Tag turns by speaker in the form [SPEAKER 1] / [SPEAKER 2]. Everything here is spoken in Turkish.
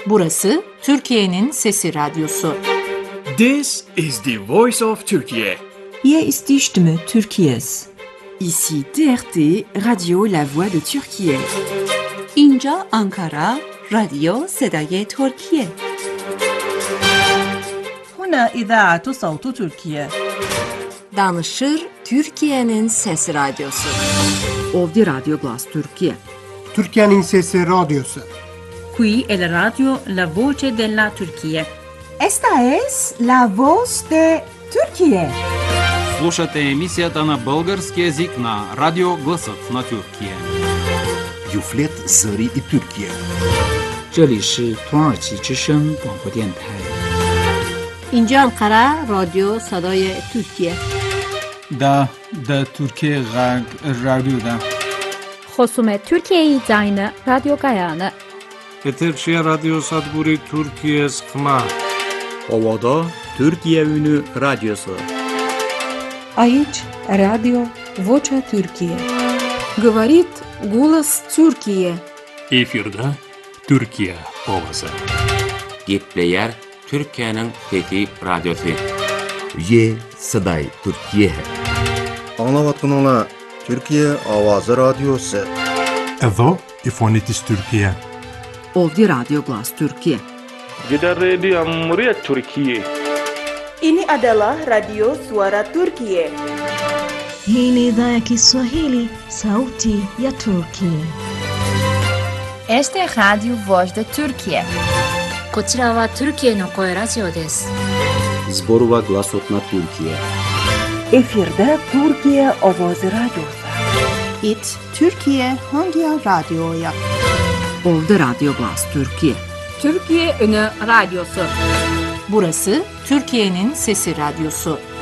[SPEAKER 1] Burası Türkiye'nin Sesi Radyosu.
[SPEAKER 2] This is the voice of Turkey.
[SPEAKER 3] Hier ist die Stimme Türkiye's.
[SPEAKER 4] Ici TRT, Radio La Voix de Türkiye.
[SPEAKER 5] اینجا آنکارا، رادیو صدای ترکیه.
[SPEAKER 6] هنا إذاعة صوت تركيا.
[SPEAKER 1] Danışır Türkiye'nin Sesi Radyosu.
[SPEAKER 4] Ovdje Radio Glas Türkiye.
[SPEAKER 7] Türkiye'nin Sesi Radyosu.
[SPEAKER 6] Qui è la radio La Voce della Turchia.
[SPEAKER 8] Esta es la voz de Turquía.
[SPEAKER 9] Слушате емисията на български език на Радио Гласът на Türkiye.
[SPEAKER 10] Юфлет Зари и Türkiye.
[SPEAKER 11] 这里是土耳其之声广播电台。
[SPEAKER 12] اینجا انقره رادیو صدای ترکیه.
[SPEAKER 13] دا Türkiye رادیو
[SPEAKER 14] خصوم ترکیه زاین رادیو گایانه.
[SPEAKER 15] Eterşehir Radyo Sadburi Türkiye Skma.
[SPEAKER 16] Ovada Türkiye Ünü Radyosu.
[SPEAKER 17] Aici Radio Vocea Türkiye.
[SPEAKER 18] Говорит голос Türkiye.
[SPEAKER 19] Efirde Türkiye Ovası.
[SPEAKER 20] Gepleyer Türkiye'nin Fethi Radyosu.
[SPEAKER 10] Ye Saday Türkiye.
[SPEAKER 21] Anlavatınla Türkiye Avazı Radyosu.
[SPEAKER 22] Evo İfonitis Türkiye.
[SPEAKER 4] Ovdje Radio Glas Türkiye.
[SPEAKER 23] Jeddah Radio Muryat Türkiye.
[SPEAKER 24] Ini adalah Radio Suara Turkiye.
[SPEAKER 25] Hii ni idhaa ya Kiswahili, sauti ya Turkiye.
[SPEAKER 26] Este es Radio Voz de Turkiye.
[SPEAKER 27] こちらはトルキエの声ラジオです。
[SPEAKER 16] Zborova Glasot na Türkiye.
[SPEAKER 8] Efirde Türkiye Avazı Radyosu.
[SPEAKER 5] İt Türkiye hangi radyoya?
[SPEAKER 4] Ovdje Radio Glas Türkiye.
[SPEAKER 12] Türkiye Ünü Radyosu.
[SPEAKER 1] Burası Türkiye'nin Sesi Radyosu.